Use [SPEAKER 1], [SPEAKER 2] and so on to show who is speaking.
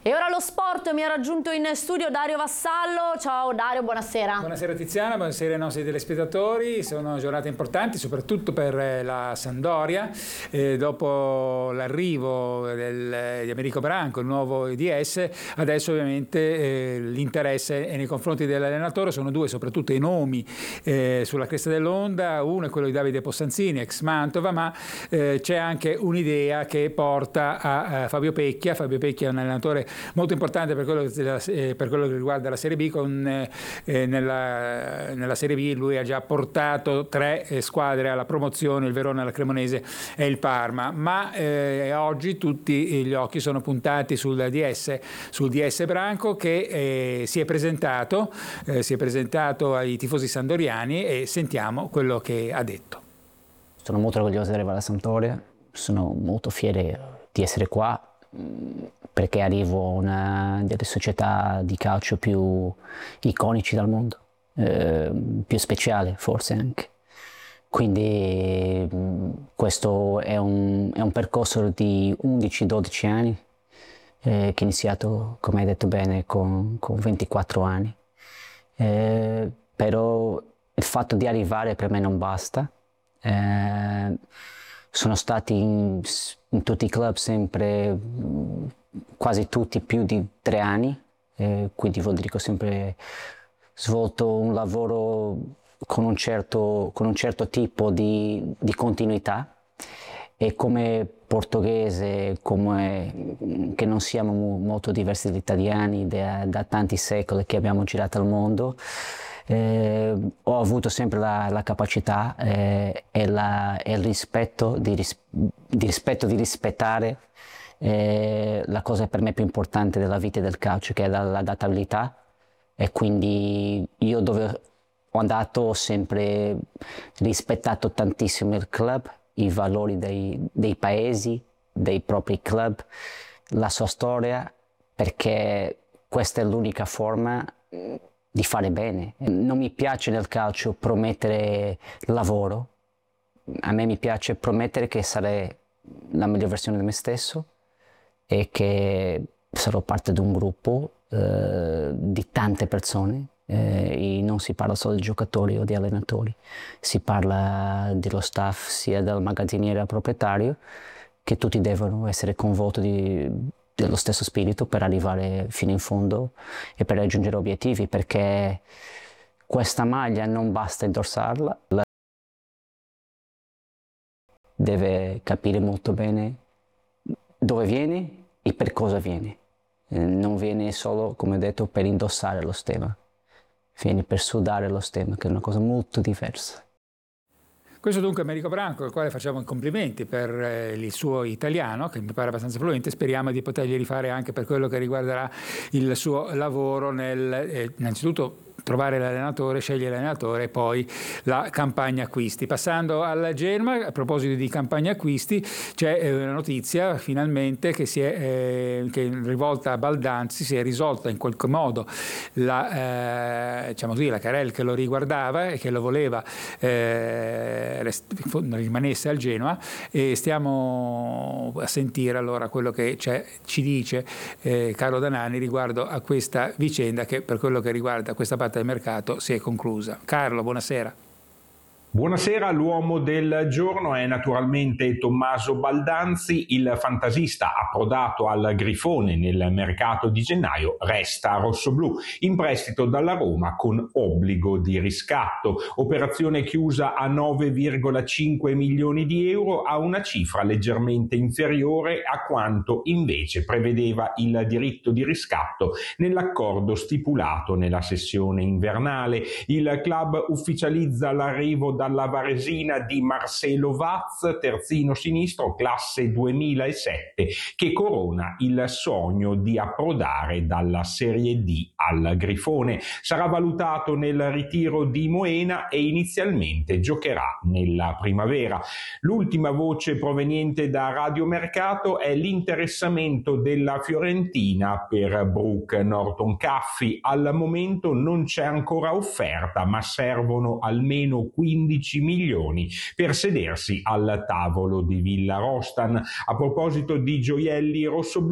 [SPEAKER 1] E ora lo sport, mi ha raggiunto in studio Dario Vassallo. Ciao Dario, buonasera.
[SPEAKER 2] Buonasera Tiziana, buonasera ai nostri telespettatori. Sono giornate importanti soprattutto per la Sampdoria. Dopo l'arrivo di Americo Branco, il nuovo IDS, adesso ovviamente l'interesse è nei confronti dell'allenatore. Sono due soprattutto i nomi sulla cresta dell'onda. Uno è quello di Davide Possanzini, ex Mantova, ma c'è anche un'idea che porta a Fabio Pecchia. Fabio Pecchia è un allenatore molto importante per quello che riguarda la Serie B. Nella Serie B lui ha già portato 3 squadre alla promozione, il Verona, la Cremonese e il Parma, ma oggi tutti gli occhi sono puntati sul DS Branco, che si è presentato ai tifosi sandoriani, e sentiamo quello che ha detto.
[SPEAKER 3] Sono molto orgoglioso di arrivare alla Sampdoria, sono molto fiero di essere qua, perché arrivo a una delle società di calcio più iconici del mondo, più speciale forse anche. Quindi questo è un percorso di 11-12 anni che è iniziato, come hai detto bene, con 24 anni. Però il fatto di arrivare per me non basta. Sono stati in tutti i club sempre, quasi tutti, più di 3 anni, quindi vuol dire che ho sempre svolto un lavoro con un certo tipo di continuità, e come portoghese, che non siamo molto diversi dagli italiani, da tanti secoli che abbiamo girato al mondo, ho avuto sempre la capacità e il rispetto di rispettare la cosa per me più importante della vita e del calcio, che è l'adattabilità. E quindi io dove ho andato ho sempre rispettato tantissimo il club, i valori dei paesi, dei propri club, la sua storia, perché questa è l'unica forma di fare bene. Non mi piace nel calcio promettere lavoro, a me mi piace promettere che sarei la migliore versione di me stesso e che sarò parte di un gruppo di tante persone. E non si parla solo di giocatori o di allenatori, si parla dello staff, sia del magazziniere al proprietario, che tutti devono essere coinvolti dello stesso spirito per arrivare fino in fondo e per raggiungere obiettivi, perché questa maglia non basta indossarla, deve capire molto bene dove viene e per cosa viene. Non viene solo, come ho detto, per indossare lo stemma, viene per sudare lo stemma, che è una cosa molto diversa.
[SPEAKER 2] Questo dunque è Americo Branco, al quale facciamo i complimenti per il suo italiano, che mi pare abbastanza fluente. Speriamo di potergli rifare anche per quello che riguarderà il suo lavoro innanzitutto trovare l'allenatore, scegliere l'allenatore e poi la campagna acquisti. Passando al Genoa, a proposito di campagna acquisti, c'è una notizia finalmente che che rivolta a Baldanzi, si è risolta in qualche modo la querela che lo riguardava e che lo voleva rimanesse al Genoa, e stiamo a sentire allora quello che ci dice Carlo Danani riguardo a questa vicenda, che per quello che riguarda questa parte del mercato si è conclusa. Carlo, buonasera.
[SPEAKER 4] Buonasera, l'uomo del giorno è naturalmente Tommaso Baldanzi. Il fantasista, approdato al Grifone nel mercato di gennaio, resta rossoblù, in prestito dalla Roma con obbligo di riscatto. Operazione chiusa a 9,5 milioni di euro, a una cifra leggermente inferiore a quanto invece prevedeva il diritto di riscatto nell'accordo stipulato nella sessione invernale. Il club ufficializza l'arrivo dalla Varesina di Marcelo Vaz, terzino sinistro, classe 2007, che corona il sogno di approdare dalla Serie D al Grifone. Sarà valutato nel ritiro di Moena e inizialmente giocherà nella primavera. L'ultima voce proveniente da Radio Mercato è l'interessamento della Fiorentina per Brooke Norton-Caffey. Al momento non c'è ancora offerta, ma servono almeno 15 milioni per sedersi al tavolo di Villa Rostan. A proposito di gioielli rossoblù,